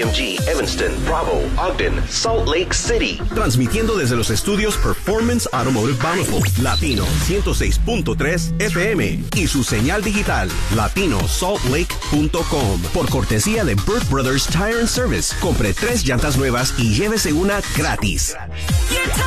KPMG, Evanston, Bravo, Ogden, Salt Lake City. Transmitiendo desde los estudios Performance Automotive Bountiful, Latino 106.3 FM y su señal digital, latinosaltlake.com. Por cortesía de Burt Brothers Tire and Service. Compre 3 llantas nuevas y llévese una gratis.